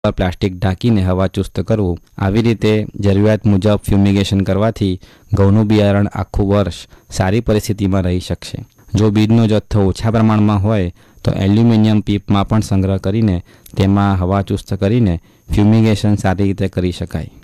Plastic ઢાંકીને હવાચુસ્ત કરવું. આવી રીતે જરૂરિયાત મુજબ ફ્યુમિગેશન કરવાથી ઘઉંનું બિયારણ આખું વર્ષ સારી પરિસ્થિતિમાં રહી શકશે. જો બીજનો જથ્થો ઓછા પ્રમાણમાં હોય તો એલ્યુમિનિયમ પીપમાં પણ સંગ્રહ કરીને તેમાં હવાચુસ્ત કરીને ફ્યુમિગેશન સારી રીતે કરી શકાય.